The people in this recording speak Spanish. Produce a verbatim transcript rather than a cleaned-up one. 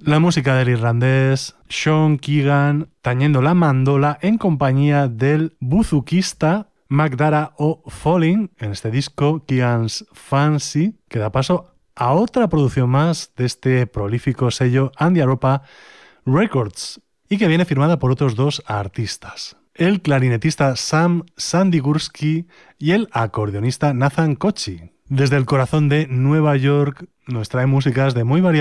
La música del irlandés Sean Keegan tañendo la mandola en compañía del buzuquista McDara O'Fallin en este disco Keegan's Fancy, que da paso a otra producción más de este prolífico sello Andy Aropa Records y que viene firmada por otros dos artistas, el clarinetista Sam Sandigurski y el acordeonista Nathan Kochi. Desde el corazón de Nueva York nos trae músicas de muy variadas